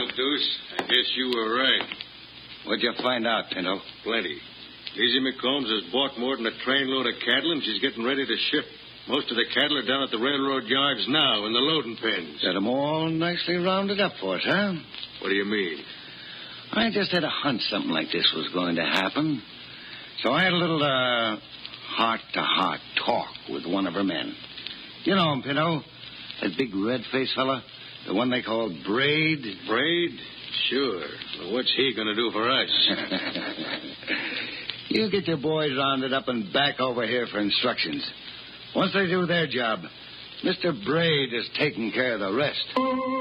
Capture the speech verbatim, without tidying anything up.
Deuce. I guess you were right. What'd you find out, Pinto? Plenty. Lizzie McCombs has bought more than a trainload of cattle, and she's getting ready to ship. Most of the cattle are down at the railroad yards now in the loading pens. Got 'em all nicely rounded up for us, huh? What do you mean? I just had a hunch something like this was going to happen. So I had a little, uh, heart-to-heart talk with one of her men. You know him, Pinto. That big red-faced fella. The one they call Braid. Braid? Sure. Well, what's he going to do for us? You get your boys rounded up and back over here for instructions. Once they do their job, Mister Braid is taking care of the rest.